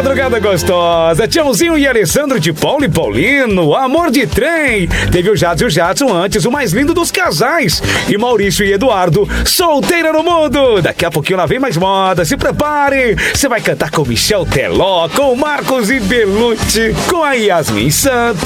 madrugada gostosa. Tiãozinho e Alessandro de Paulo e Paulino. Amor de trem. Teve o Jadson e o Jadson antes, o mais lindo dos casais. E Maurício e Eduardo, solteira no mundo. Daqui a pouquinho lá vem mais moda. Se prepare. Você vai cantar com Michel Teló, com Marcos e Belucci, com a Yasmin Santos.